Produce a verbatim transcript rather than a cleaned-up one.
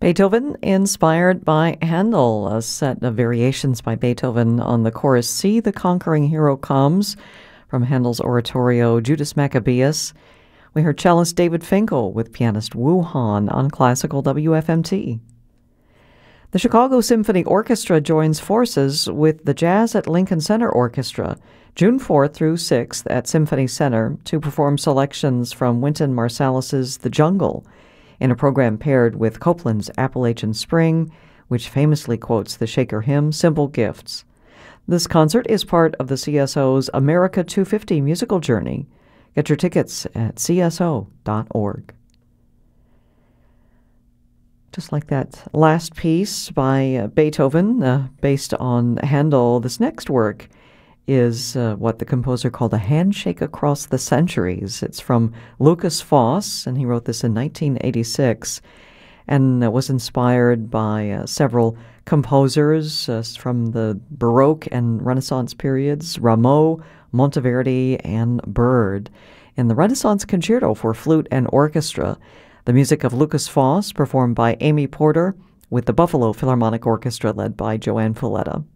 Beethoven inspired by Handel, a set of variations by Beethoven on the chorus See the Conquering Hero Comes from Handel's oratorio Judas Maccabeus. We heard cellist David Finkel with pianist Wu Han on Classical W F M T. The Chicago Symphony Orchestra joins forces with the Jazz at Lincoln Center Orchestra June fourth through sixth at Symphony Center to perform selections from Wynton Marsalis's The Jungle in a program paired with Copland's Appalachian Spring, which famously quotes the Shaker hymn, Simple Gifts. This concert is part of the C S O's America two fifty musical journey. Get your tickets at c s o dot org. Just like that last piece by uh, Beethoven, uh, based on Handel, this next work is uh, what the composer called a handshake across the centuries. It's from Lukas Foss, and he wrote this in nineteen eighty-six, and it was inspired by uh, several composers uh, from the Baroque and Renaissance periods, Rameau, Monteverdi, and Bird. In the Renaissance Concerto for Flute and Orchestra, the music of Lukas Foss, performed by Amy Porter, with the Buffalo Philharmonic Orchestra led by Joanne Falletta.